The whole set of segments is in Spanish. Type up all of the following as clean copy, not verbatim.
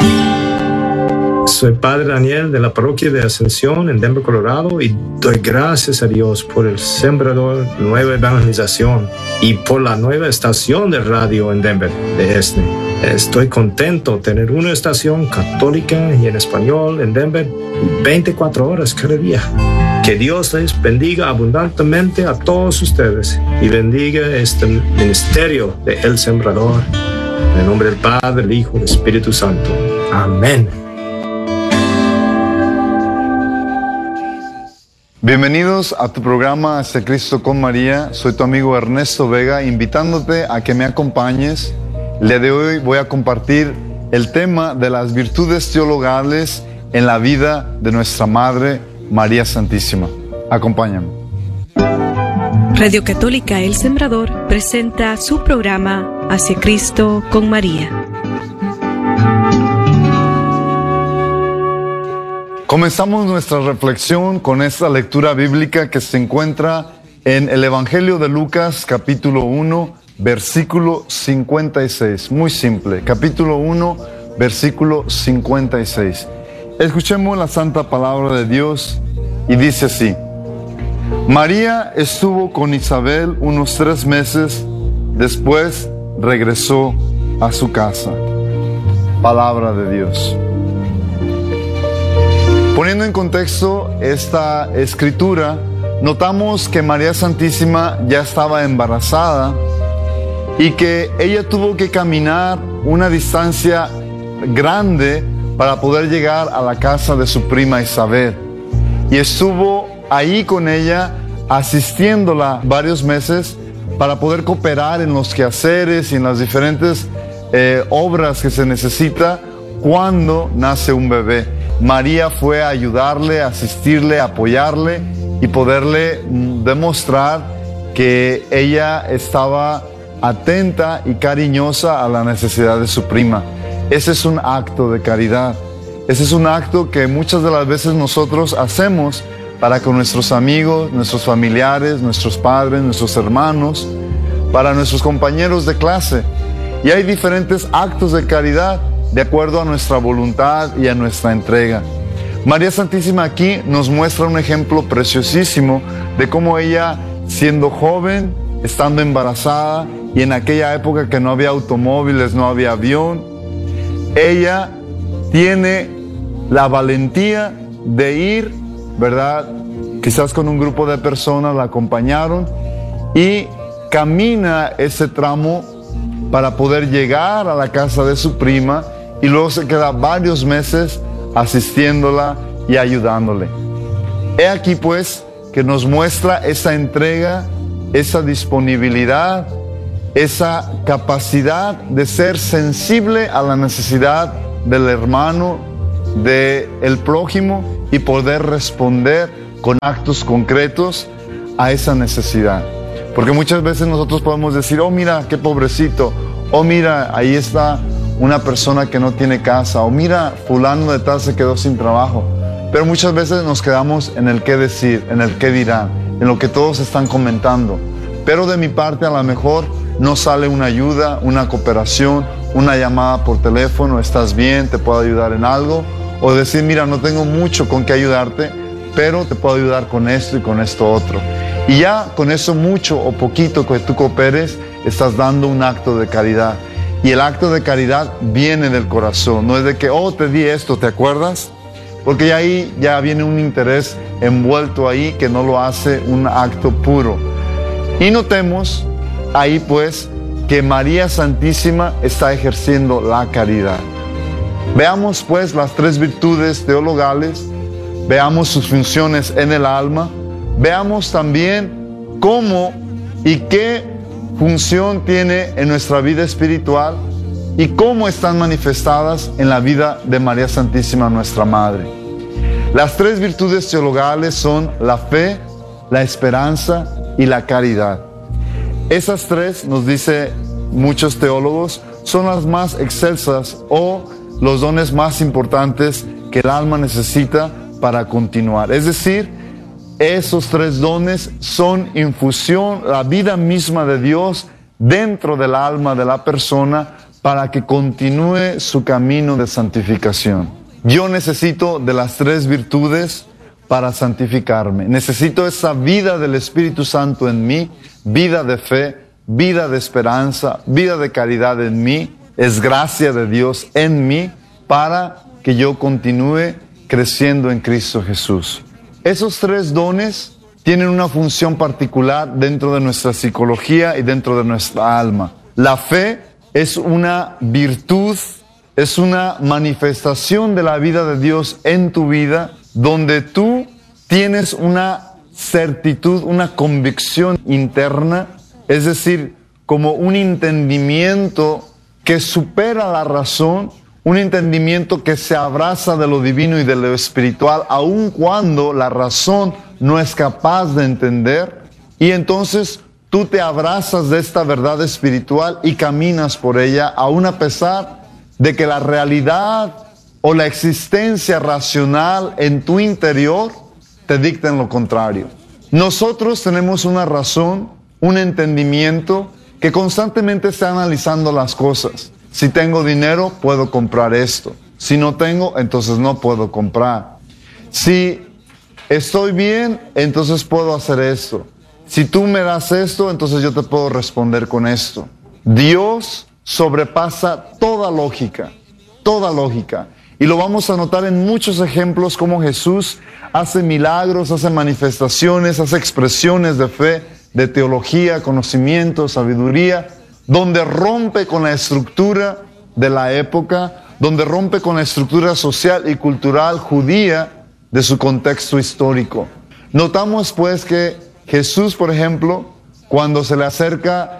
Soy Padre Daniel de la parroquia de Ascensión en Denver, Colorado, y doy gracias a Dios por el Sembrador Nueva Evangelización y por la nueva estación de radio en Denver de ESNE. Estoy contento de tener una estación católica y en español en Denver 24 horas cada día. Que Dios les bendiga abundantemente a todos ustedes y bendiga este ministerio de El Sembrador. En el nombre del Padre, del Hijo y del Espíritu Santo. Amén. Bienvenidos a tu programa Hacia Cristo con María. Soy tu amigo Ernesto Vega, invitándote a que me acompañes. El día de hoy voy a compartir el tema de las virtudes teologales en la vida de nuestra Madre María Santísima. Acompáñame. Radio Católica El Sembrador presenta su programa Hacia Cristo con María. Comenzamos nuestra reflexión con esta lectura bíblica que se encuentra en el Evangelio de Lucas, capítulo 1, versículo 56. Muy simple, capítulo 1, versículo 56. Escuchemos la santa palabra de Dios y dice así: María estuvo con Isabel unos 3 meses, después regresó a su casa. Palabra de Dios. Poniendo en contexto esta escritura, notamos que María Santísima ya estaba embarazada y que ella tuvo que caminar una distancia grande para poder llegar a la casa de su prima Isabel. Y estuvo ahí con ella, asistiéndola varios meses para poder cooperar en los quehaceres y en las diferentes obras que se necesita cuando nace un bebé. María fue a ayudarle, a asistirle, a apoyarle y poderle demostrar que ella estaba atenta y cariñosa a la necesidad de su prima. Ese es un acto de caridad. Ese es un acto que muchas de las veces nosotros hacemos para con nuestros amigos, nuestros familiares, nuestros padres, nuestros hermanos, para nuestros compañeros de clase. Y hay diferentes actos de caridad de acuerdo a nuestra voluntad y a nuestra entrega. María Santísima aquí nos muestra un ejemplo preciosísimo de cómo ella, siendo joven, estando embarazada, y en aquella época que no había automóviles, no había avión, ella tiene la valentía de ir, ¿verdad? Quizás con un grupo de personas la acompañaron y camina ese tramo para poder llegar a la casa de su prima, y luego se queda varios meses asistiéndola y ayudándole. He aquí pues que nos muestra esa entrega, esa disponibilidad, esa capacidad de ser sensible a la necesidad del hermano, del prójimo, y poder responder con actos concretos a esa necesidad. Porque muchas veces nosotros podemos decir: oh, mira, qué pobrecito, oh, mira, ahí está una persona que no tiene casa, o mira, fulano de tal se quedó sin trabajo. Pero muchas veces nos quedamos en el qué decir, en el qué dirán, en lo que todos están comentando. Pero de mi parte a lo mejor no sale una ayuda, una cooperación, una llamada por teléfono: ¿estás bien? ¿Te puedo ayudar en algo? O decir: mira, no tengo mucho con qué ayudarte, pero te puedo ayudar con esto y con esto otro. Y ya con eso mucho o poquito que tú cooperes, estás dando un acto de caridad. Y el acto de caridad viene del corazón, no es de que: oh, te di esto, ¿te acuerdas? Porque ya ahí ya viene un interés envuelto ahí que no lo hace un acto puro. Y notemos ahí pues que María Santísima está ejerciendo la caridad. Veamos pues las 3 virtudes teologales, veamos sus funciones en el alma, veamos también cómo y qué función tiene en nuestra vida espiritual y cómo están manifestadas en la vida de María Santísima, nuestra Madre. Las 3 virtudes teologales son la fe, la esperanza y la caridad. Esas 3, nos dice muchos teólogos, son las más excelsas o los dones más importantes que el alma necesita para continuar. Es decir, esos 3 dones son infusión, la vida misma de Dios dentro del alma de la persona, para que continúe su camino de santificación. Yo necesito de las 3 virtudes para santificarme. Necesito esa vida del Espíritu Santo en mí, vida de fe, vida de esperanza, vida de caridad en mí. Es gracia de Dios en mí para que yo continúe creciendo en Cristo Jesús. Esos 3 dones tienen una función particular dentro de nuestra psicología y dentro de nuestra alma. La fe es una virtud, es una manifestación de la vida de Dios en tu vida, donde tú tienes una certitud, una convicción interna, es decir, como un entendimiento que supera la razón, un entendimiento que se abraza de lo divino y de lo espiritual, aun cuando la razón no es capaz de entender, y entonces tú te abrazas de esta verdad espiritual y caminas por ella, aun a pesar de que la realidad o la existencia racional en tu interior te dicten lo contrario. Nosotros tenemos una razón, un entendimiento que constantemente está analizando las cosas. Si tengo dinero, puedo comprar esto. Si no tengo, entonces no puedo comprar. Si estoy bien, entonces puedo hacer esto. Si tú me das esto, entonces yo te puedo responder con esto. Dios sobrepasa toda lógica, toda lógica. Y lo vamos a notar en muchos ejemplos como Jesús hace milagros, hace manifestaciones, hace expresiones de fe, de teología, conocimiento, sabiduría, donde rompe con la estructura de la época, donde rompe con la estructura social y cultural judía de su contexto histórico. Notamos pues que Jesús, por ejemplo, cuando se le acerca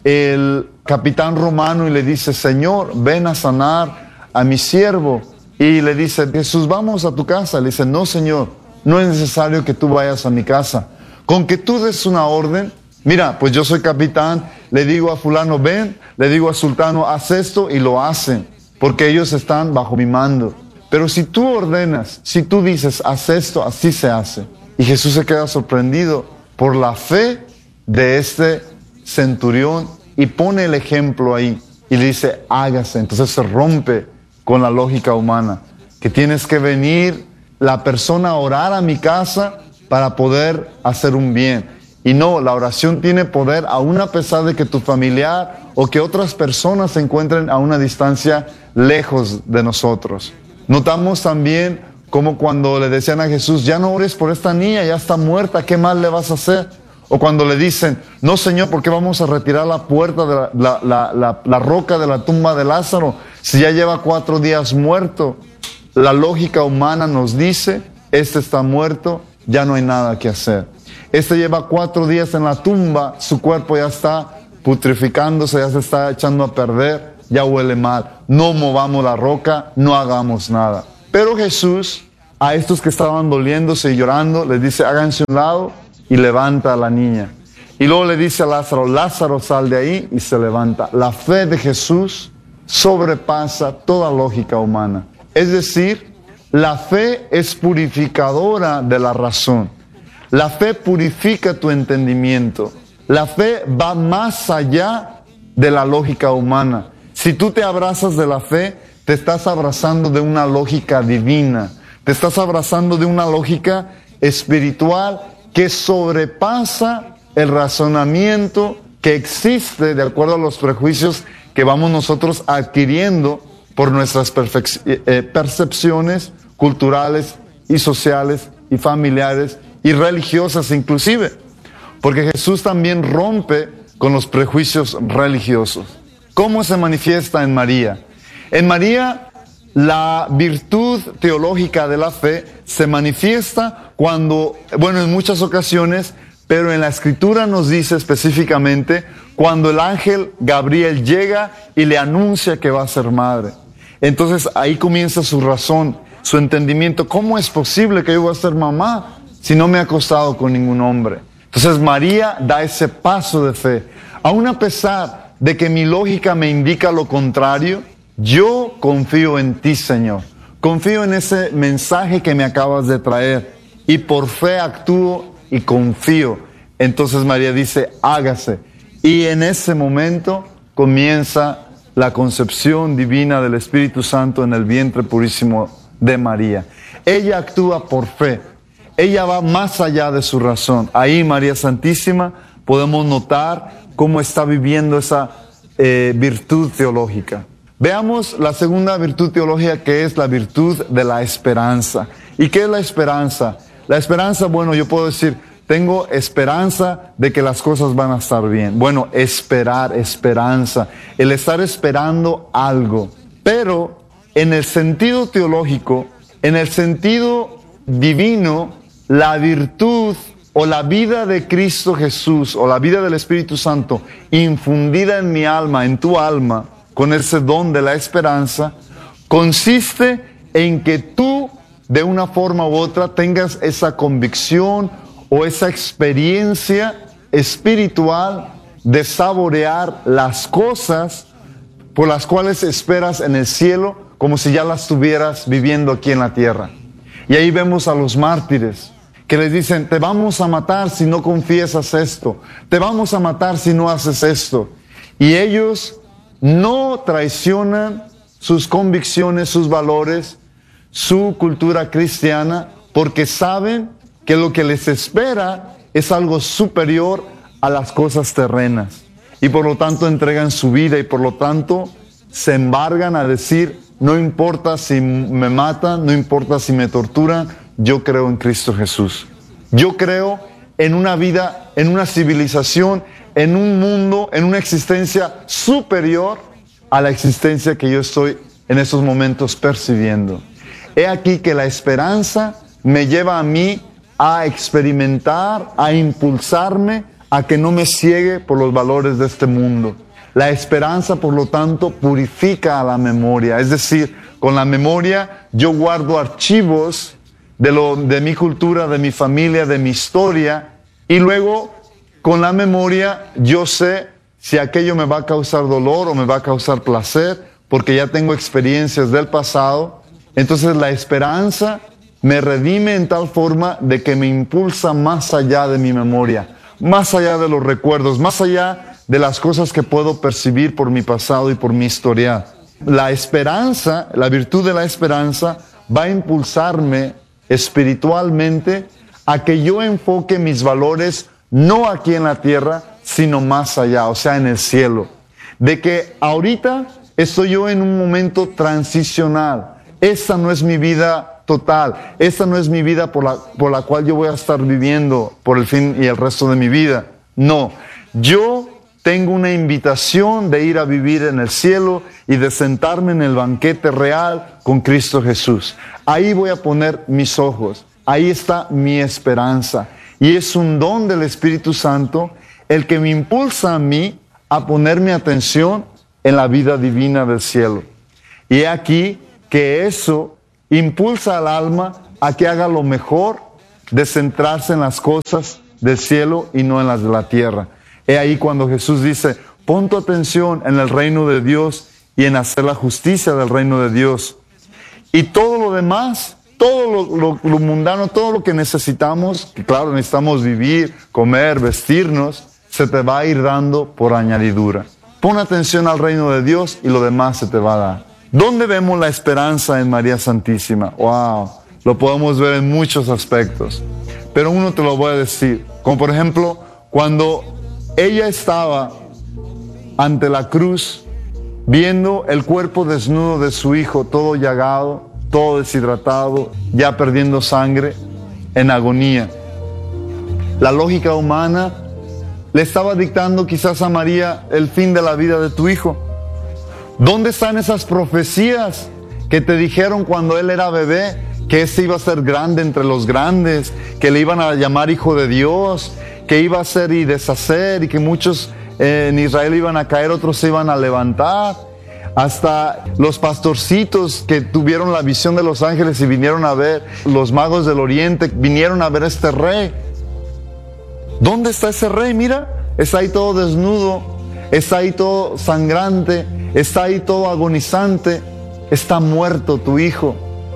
el capitán romano y le dice, Señor, ven a sanar a mi siervo, y le dice, Jesús, vamos a tu casa. Le dice, no, Señor, no es necesario que tú vayas a mi casa. Con que tú des una orden, mira, pues yo soy capitán, le digo a fulano, ven, le digo a sultano, haz esto, y lo hacen, porque ellos están bajo mi mando. Pero si tú ordenas, si tú dices, haz esto, así se hace. Y Jesús se queda sorprendido por la fe de este centurión y pone el ejemplo ahí y le dice, hágase. Entonces se rompe con la lógica humana, que tienes que venir la persona a orar a mi casa para poder hacer un bien. Y no, la oración tiene poder aún a pesar de que tu familiar o que otras personas se encuentren a una distancia lejos de nosotros. Notamos también como cuando le decían a Jesús, ya no ores por esta niña, ya está muerta, ¿qué mal le vas a hacer? O cuando le dicen, no, Señor, ¿por qué vamos a retirar la puerta de la roca de la tumba de Lázaro si ya lleva 4 días muerto? La lógica humana nos dice, este está muerto, ya no hay nada que hacer. Este lleva 4 días en la tumba, su cuerpo ya está putrificándose, ya se está echando a perder, ya huele mal. No movamos la roca, no hagamos nada. Pero Jesús, a estos que estaban doliéndose y llorando, les dice, háganse a un lado, y levanta a la niña. Y luego le dice a Lázaro, Lázaro, sal de ahí, y se levanta. La fe de Jesús sobrepasa toda lógica humana. Es decir, la fe es purificadora de la razón. La fe purifica tu entendimiento. La fe va más allá de la lógica humana. Si tú te abrazas de la fe, te estás abrazando de una lógica divina. Te estás abrazando de una lógica espiritual que sobrepasa el razonamiento que existe de acuerdo a los prejuicios que vamos nosotros adquiriendo por nuestras percepciones culturales y sociales y familiares y religiosas inclusive. Porque Jesús también rompe con los prejuicios religiosos. ¿Cómo se manifiesta en María? En María, la virtud teológica de la fe se manifiesta cuando, bueno, en muchas ocasiones, pero en la Escritura nos dice específicamente cuando el ángel Gabriel llega y le anuncia que va a ser madre. Entonces ahí comienza su razón, su entendimiento. ¿Cómo es posible que yo voy a ser mamá si no me he acostado con ningún hombre? Entonces María da ese paso de fe. Aún a pesar de que mi lógica me indica lo contrario, yo confío en ti, Señor. Confío en ese mensaje que me acabas de traer y por fe actúo y confío. Entonces María dice, hágase. Y en ese momento comienza la concepción divina del Espíritu Santo en el vientre purísimo de María. Ella actúa por fe. Ella va más allá de su razón. Ahí María Santísima podemos notar cómo está viviendo esa virtud teológica. Veamos la segunda virtud teológica, que es la virtud de la esperanza. ¿Y qué es la esperanza? La esperanza, bueno, yo puedo decir, tengo esperanza de que las cosas van a estar bien. Bueno, esperar, esperanza, el estar esperando algo. Pero en el sentido teológico, en el sentido divino, la virtud o la vida de Cristo Jesús o la vida del Espíritu Santo infundida en mi alma, en tu alma, con ese don de la esperanza, consiste en que tú, de una forma u otra, tengas esa convicción o esa experiencia espiritual de saborear las cosas por las cuales esperas en el cielo, como si ya las estuvieras viviendo aquí en la tierra. Y ahí vemos a los mártires que les dicen, te vamos a matar si no confiesas esto, te vamos a matar si no haces esto. Y ellos no traicionan sus convicciones, sus valores, su cultura cristiana, porque saben que lo que les espera es algo superior a las cosas terrenas. Y por lo tanto entregan su vida y por lo tanto se embargan a decir, no importa si me matan, no importa si me torturan, yo creo en Cristo Jesús. Yo creo en una vida, en una civilización, en un mundo, en una existencia superior a la existencia que yo estoy en esos momentos percibiendo. He aquí que la esperanza me lleva a mí a experimentar, a impulsarme, a que no me ciegue por los valores de este mundo. La esperanza, por lo tanto, purifica a la memoria. Es decir, con la memoria yo guardo archivos de mi cultura, de mi familia, de mi historia, y luego con la memoria yo sé si aquello me va a causar dolor o me va a causar placer, porque ya tengo experiencias del pasado. Entonces la esperanza me redime en tal forma de que me impulsa más allá de mi memoria, más allá de los recuerdos, más allá de las cosas que puedo percibir por mi pasado y por mi historia. La esperanza, la virtud de la esperanza, va a impulsarme espiritualmente a que yo enfoque mis valores no aquí en la tierra, sino más allá, o sea, en el cielo. De que ahorita estoy yo en un momento transicional. Esta no es mi vida total. Esta no es mi vida por la cual yo voy a estar viviendo por el fin y el resto de mi vida. No, yo tengo una invitación de ir a vivir en el cielo y de sentarme en el banquete real con Cristo Jesús. Ahí voy a poner mis ojos. Ahí está mi esperanza. Y es un don del Espíritu Santo el que me impulsa a mí a poner mi atención en la vida divina del cielo. Y he aquí que eso impulsa al alma a que haga lo mejor de centrarse en las cosas del cielo y no en las de la tierra. He ahí cuando Jesús dice, pon tu atención en el reino de Dios y en hacer la justicia del reino de Dios. Y todo lo demás, todo lo mundano, todo lo que necesitamos, que claro, necesitamos vivir, comer, vestirnos, se te va a ir dando por añadidura. Pon atención al reino de Dios y lo demás se te va a dar. ¿Dónde vemos la esperanza en María Santísima? ¡Wow! Lo podemos ver en muchos aspectos. Pero uno te lo voy a decir. Como por ejemplo, cuando ella estaba ante la cruz, viendo el cuerpo desnudo de su hijo, todo llagado, todo deshidratado, ya perdiendo sangre, en agonía. La lógica humana le estaba dictando quizás a María el fin de la vida de tu hijo. ¿Dónde están esas profecías que te dijeron cuando él era bebé? Que ese iba a ser grande entre los grandes, que le iban a llamar hijo de Dios, que iba a ser y deshacer, y que muchos en Israel iban a caer, otros se iban a levantar. Hasta los pastorcitos que tuvieron la visión de los ángeles y vinieron a ver, los magos del oriente vinieron a ver a este rey. ¿Dónde está ese rey? Mira, está ahí todo desnudo, está ahí todo sangrante, está ahí todo agonizante, está muerto tu hijo.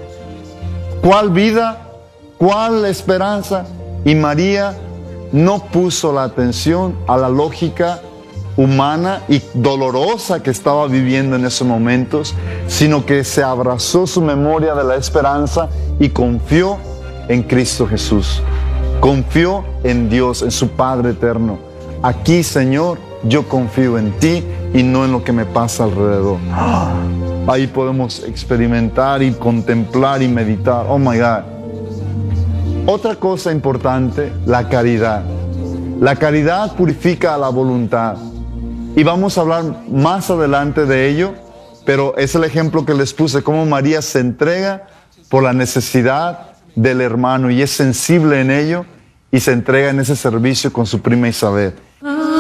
¿Cuál vida? ¿Cuál esperanza? Y María no puso la atención a la lógica humana y dolorosa que estaba viviendo en esos momentos, sino que se abrazó su memoria de la esperanza y confió en Cristo Jesús. Confió en Dios, en su Padre eterno. Aquí, Señor, yo confío en ti y no en lo que me pasa alrededor. Ahí podemos experimentar y contemplar y meditar. Oh my God. Otra cosa importante, la caridad. La caridad purifica la voluntad. Y vamos a hablar más adelante de ello, pero es el ejemplo que les puse, cómo María se entrega por la necesidad del hermano y es sensible en ello y se entrega en ese servicio con su prima Isabel.